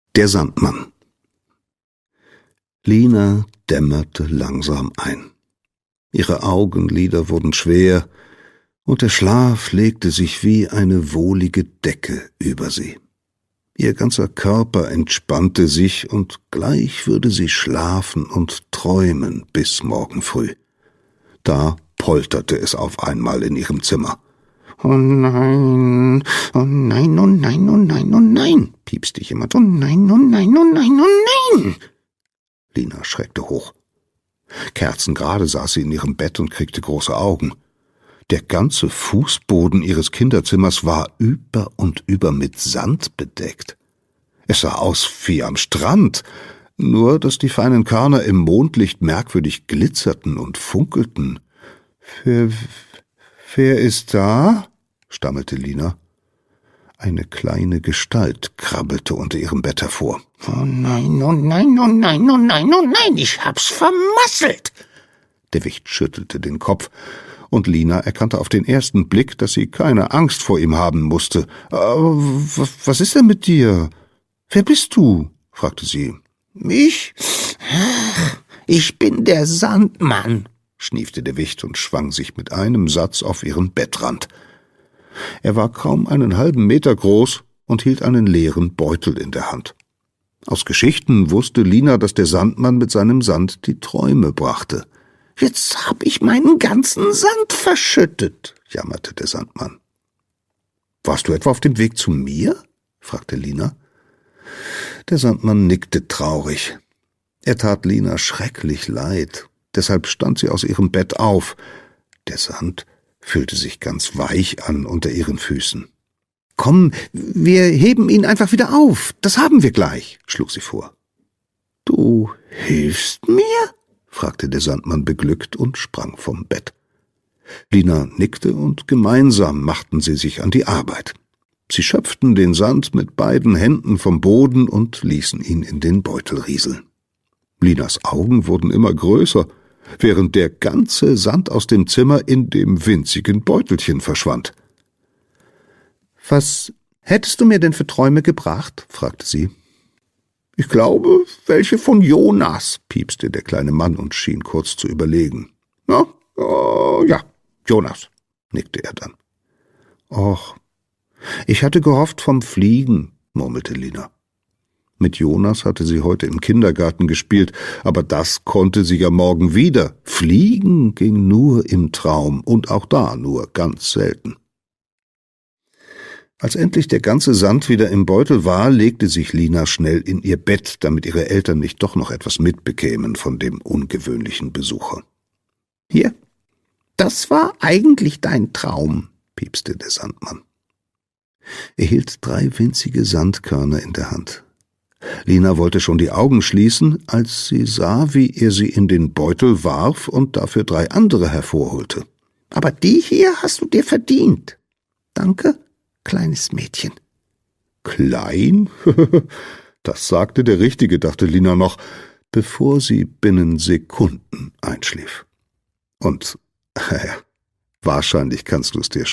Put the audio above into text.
Der Sandmann. Lina dämmerte langsam ein. Ihre Augenlider wurden schwer, und der Schlaf legte sich wie eine wohlige Decke über sie. Ihr ganzer Körper entspannte sich, und gleich würde sie schlafen und träumen bis morgen früh. Da polterte es auf einmal in ihrem Zimmer. »Oh nein, oh nein, oh nein, oh nein, oh nein«, piepste jemand. »Oh nein, oh nein, oh nein, oh nein!« Lina schreckte hoch. Kerzengerade saß sie in ihrem Bett und kriegte große Augen. Der ganze Fußboden ihres Kinderzimmers war über und über mit Sand bedeckt. Es sah aus wie am Strand, nur dass die feinen Körner im Mondlicht merkwürdig glitzerten und funkelten. »Wer ist da?« stammelte Lina. Eine kleine Gestalt krabbelte unter ihrem Bett hervor. »Oh nein, oh nein, oh nein, oh nein, oh nein, ich hab's vermasselt!« Der Wicht schüttelte den Kopf, und Lina erkannte auf den ersten Blick, dass sie keine Angst vor ihm haben musste. »Was ist denn mit dir? Wer bist du?« fragte sie. »Ich? Ich bin der Sandmann«, schniefte der Wicht und schwang sich mit einem Satz auf ihren Bettrand. Er war kaum einen halben Meter groß und hielt einen leeren Beutel in der Hand. Aus Geschichten wusste Lina, dass der Sandmann mit seinem Sand die Träume brachte. »Jetzt hab ich meinen ganzen Sand verschüttet«, jammerte der Sandmann. »Warst du etwa auf dem Weg zu mir?« fragte Lina. Der Sandmann nickte traurig. Er tat Lina schrecklich leid. Deshalb stand sie aus ihrem Bett auf. Der Sand fühlte sich ganz weich an unter ihren Füßen. »Komm, wir heben ihn einfach wieder auf. Das haben wir gleich«, schlug sie vor. »Du hilfst mir?« fragte der Sandmann beglückt und sprang vom Bett. Lina nickte, und gemeinsam machten sie sich an die Arbeit. Sie schöpften den Sand mit beiden Händen vom Boden und ließen ihn in den Beutel rieseln. Linas Augen wurden immer größer, während der ganze Sand aus dem Zimmer in dem winzigen Beutelchen verschwand. »Was hättest du mir denn für Träume gebracht?« fragte sie. »Ich glaube, welche von Jonas«, piepste der kleine Mann und schien kurz zu überlegen. »Ja, Jonas«, nickte er dann. »Och, ich hatte gehofft vom Fliegen«, murmelte Lina. Mit Jonas hatte sie heute im Kindergarten gespielt, aber das konnte sie ja morgen wieder. Fliegen ging nur im Traum, und auch da nur ganz selten. Als endlich der ganze Sand wieder im Beutel war, legte sich Lina schnell in ihr Bett, damit ihre Eltern nicht doch noch etwas mitbekämen von dem ungewöhnlichen Besucher. »Hier, das war eigentlich dein Traum«, piepste der Sandmann. Er hielt 3 winzige Sandkörner in der Hand. Lina wollte schon die Augen schließen, als sie sah, wie er sie in den Beutel warf und dafür 3 andere hervorholte. »Aber die hier hast du dir verdient. Danke, kleines Mädchen.« »Klein? Das sagte der Richtige«, dachte Lina noch, bevor sie binnen Sekunden einschlief. Und, wahrscheinlich kannst du es dir